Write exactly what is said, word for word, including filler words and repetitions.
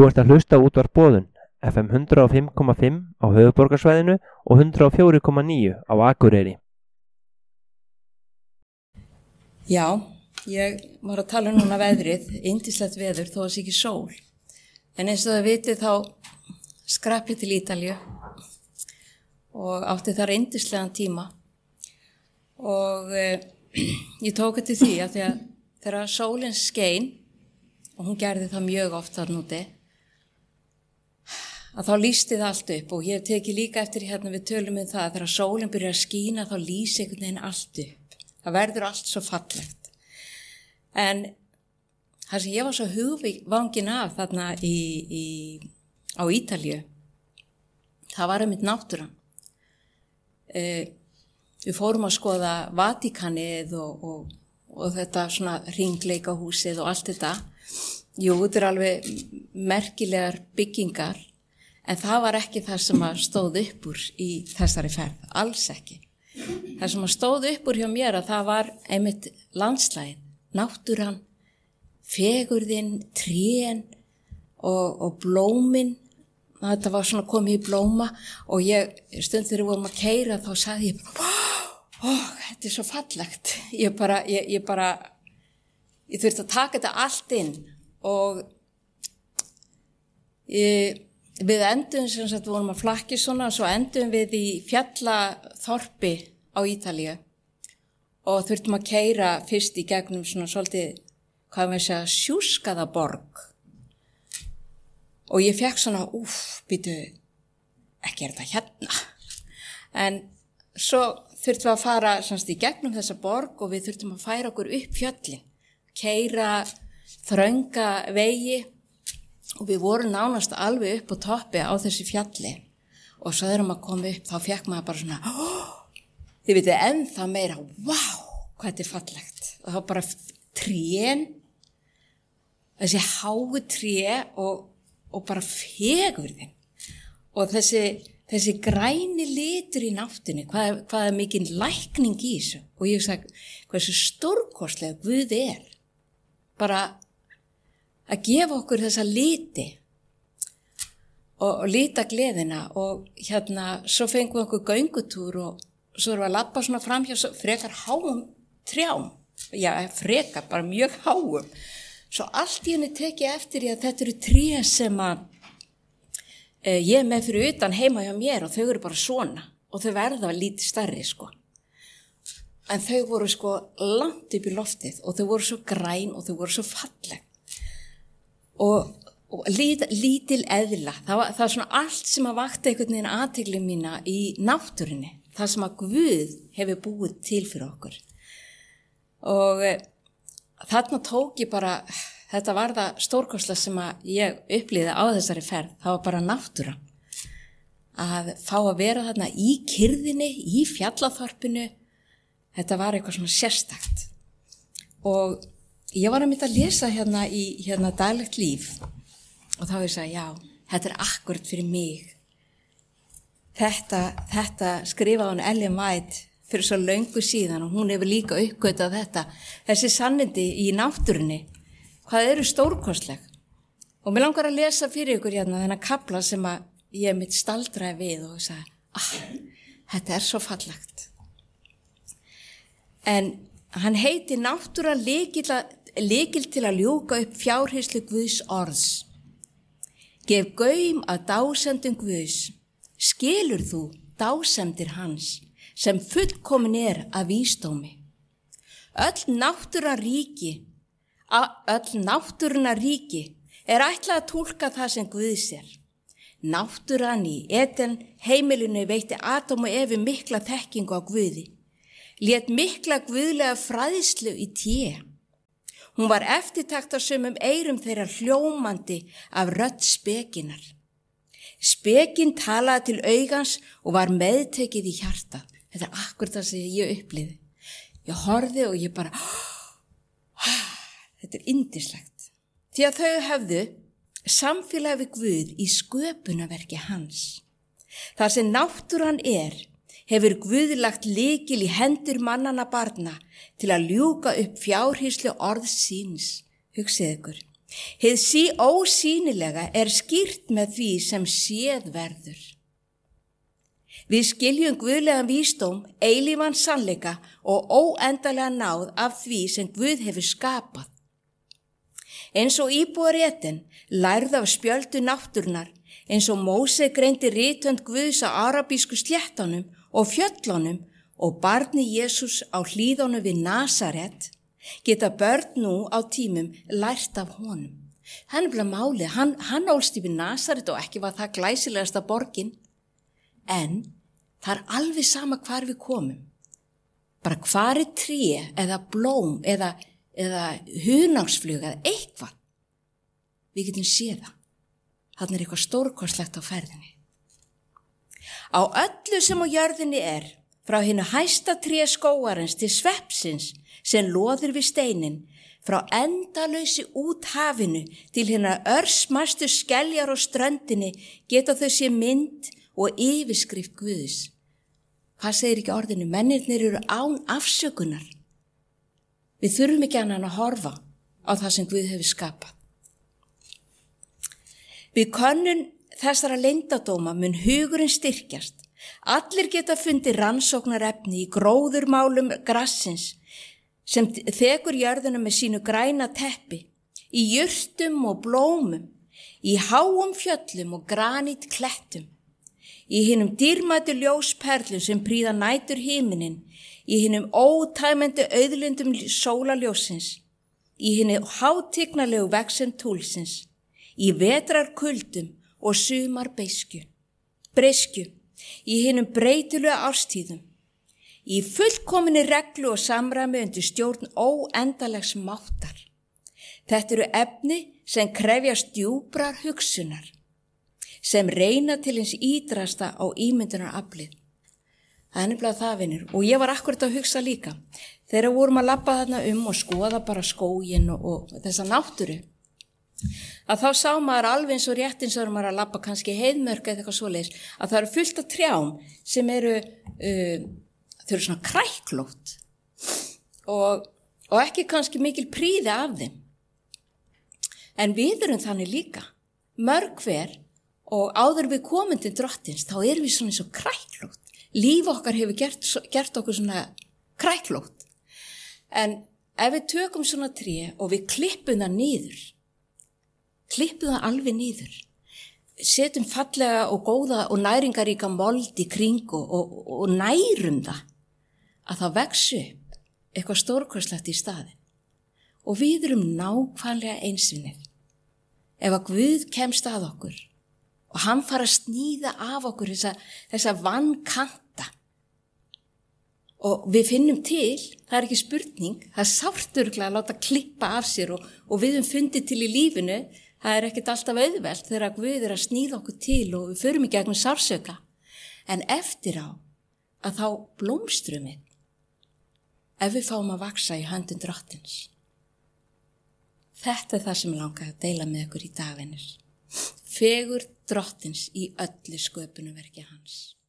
Þú ert að hlusta á útvarp Boðun, F M hundrað og fimm komma fimm á höfuðborgarsvæðinu og hundrað og fjögur komma níu á Akureyri. Já, ég var að tala núna veðrið, yndislegt veður þó að það sé ekki sól. En eins og það vitið þá skrapp ég til Ítalíu og átti þar yndislegan tíma. Og eh, ég tók eftir því að því að þegar sólin skein, og hún gerði það mjög oft þar núti, að þá lýsti það allt upp og ég hef tekið líka eftir hérna við tölum um það að þegar sólin byrjar að skína þá lýsi einhvern veginn allt upp. Það verður allt svo fallegt. En það sem ég var svo hugvangin af þarna í, í, á Ítalíu, það var einmitt náttúran. E, við fórum að skoða Vatíkanið og, og, og þetta svona hringleikahúsið og allt þetta. Jú, þetta er alveg merkilegar byggingar, en það var ekki það sem að stóð upp úr í þessari ferð, alls ekki. Það sem að stóð upp úr hjá mér að það var einmitt landslægið, náttúran, fegurðin, trén og, og blómin. Þetta var svona komið í blóma og ég, stund þegar við vorum að keyra þá sagði ég bara, ó, þetta er svo fallegt. Ég bara, ég, ég bara, ég þurfti að taka þetta allt inn og ég, við endum sem sagt, við vorum að flakki svona og svo endum við í fjallaþorpi á Ítalíu og þurftum að keyra fyrst í gegnum svona svolítið, hvað maður segja, sjúskaða borg. Og ég fekk svona, úff, býtu, ekki er þetta hérna. En svo þurftum við að fara semst í gegnum þessa borg og við þurftum að færa okkur upp fjöllin, keyra þrönga vegi og við vorum nánast alveg upp á toppi á þessi fjalli og svo þegar maður kom upp þá fekk maður bara svona, oh, þið vitið ennþá meira, wow, hvað þetta er fallegt. Og það var bara trén, þessi háu tré og og bara fegurðin og þessi, þessi græni litur í náttúrunni, hvað, hvað er mikið lækning í þessu og ég sagði hvað þessu stórkostlega Guð er bara að gefa okkur þessa liti og, og lita gleðina og hérna svo fengum við okkur göngutúr og svo erum við að labba svona fram hjá frekar háum trjám, já frekar bara mjög háum. Svo allt í henni tekið eftir ég að þetta eru tré sem að e, ég er með fyrir utan heima hjá mér og þau eru bara svona og þau verða lítið stærri sko. En þau voru sko langt upp í loftið og þau voru svo græn og þau voru svo falleg. Og, og lít, lítil eðla, það var, það var svona allt sem að vakta einhvern veginn athygli mína í náttúrunni. Það sem að Guð hefur búið til fyrir okkur. Og e, þarna tók ég bara, þetta var það stórkostlega sem að ég upplýði á þessari ferð, það var bara náttúra. Að fá að vera þarna í kyrðinni, í fjallaþorpinu, þetta var eitthvað svona sérstakt. Og ég var að mynda að lesa hérna í hérna daglegt líf og þá ég sagði, já, þetta er akkúrat fyrir mig. Þetta, þetta skrifaði hún Ellen White fyrir svo löngu síðan og hún hefur líka uppgötað þetta, þessi sannindi í náttúrunni, hvað eru stórkostleg. Og mér langar að lesa fyrir ykkur hérna þennan kafla sem að ég mitt staldraði við og sagði, ah, þetta er svo fallegt. En hann heiti náttúra lykil, lykil til að ljúka upp fjárhyslu Guðs orðs. Gef gaum að dásendum Guðs, skilur þú dásendir hans, sem fullkomin er af vísdómi. Öll náttúran ríki, öll náttúruna ríki er ætlað að túlka það sem Guð sér. Náttúran í Eden heimilinu veitti Adam og Evu mikla þekkingu á Guði, lét mikla guðlega fræðslu í té. Hún var eftirtektarsömum eyrum þeirra hljómandi af rödd spekinar. Spekin talaði til augans og var meðtekið í hjartað. Þetta er akkurat það sem ég upplýði. Ég horfði og ég bara, þetta er yndislegt. Því að þau höfðu samfélag við Guð í sköpunarverki hans. Þar sem náttúran er, hefur Guð lagt lykil í hendur mannanna barna til að ljúka upp fjárhyslu orðs síns. Hugsið ykkur. Hið sí ósýnilega er skýrt með því sem séð verður. Við skiljum guðlegan vísdóm, eilífan sannleika og óendalega náð af því sem Guð hefur skapað. Eins og íbúar Eden lærðu af spjöldu náttúrunnar, eins og Móse greindi rithönd Guðs á arabísku sléttunum og fjöllunum og barni Jesús á hlíðunum við Nasaret, geta börn nú á tímum lært af honum. Það er nefnilega málið, hann, hann ólst í við Nasaret og ekki var það glæsilegasta borgin, en það er alveg sama hvar við komum. Bara hvar er tré eða blóm eða, eða hunangsflug eða eitthvað. Við getum séð það. Þarna er eitthvað stórkostlegt á ferðinni. Á öllu sem á jörðinni er, frá hinu hæsta tré skógarins til sveppsins sem loðir við steinin, frá endalausi út hafinu til hérna örsmæstu skeljar og ströndinni geta þau sé mynd og yfirskrift Guðs. Hvað segir ekki orðinu? Mennirnir eru án afsökunar. Við þurfum ekki annan að horfa á það sem Guð hefur skapað. Við könnun þessara leyndardóma mun hugurinn styrkjast. Allir geta fundið rannsóknarefni í gróðurmálum grassins sem þekur jörðuna með sínu græna teppi, í jurtum og blómum, í háum fjöllum og granít klettum, í hinum dýrmætu ljósperlum sem prýða nætur himinin, í hinum ótæmandi auðlindum sólarljósins, í hinum hátignarlegu vexen túlsins, í vetrarkuldum og sumar beiskju, breyskju, í hinum breytilega árstíðum, í fullkominni reglu og samræmi undir stjórn óendalegs máttar. Þetta eru efni sem krefjast djúprar hugsunar, sem reyna til hins ídrasta á ímyndunaraflið. Það er nefnilega það, vinur, og ég var akkurat að hugsa líka. Þegar vorum að labba þarna um og skoða bara skóginn og, og þessa náttúru, að þá sá maður alveg eins og rétt eins og maður að labba kannski heiðmörk eða eitthvað svoleiðis, að það eru fullt af trjám sem eru, uh, þau eru svona kræklótt og, og ekki kannski mikil prýði af þeim. En við erum þannig líka, mörg hver, og áður við komum til drottins, þá erum við svona eins og kræklótt. Líf okkar hefur gert, gert okkur svona kræklótt. En ef við tökum svona tré og við klippum það niður, klippum það alveg niður, setjum fallega og góða og næringaríka mold í kring og, og, og nærum það, að það vex upp eitthvað stórkostlegt í staðinn. Og við erum nákvæmlega einsvinnir. Ef að Guð kemst að okkur og hann fara að sníða af okkur þessa, þessa vannkanta og við finnum til, það er ekki spurning, það er sárt örugglega að láta klippa af sér og, og við höfum fundið til í lífinu, það er ekkert alltaf auðvelt þegar Guð er að sníða okkur til og við förum í gegnum sársauka. En eftir á að þá blómstrum við, ef við fáum að vaksa í höndum drottins. Þetta er það sem ég langar að deila með ykkur í dag, vinir. Fegur drottins í öllu sköpunarverki hans.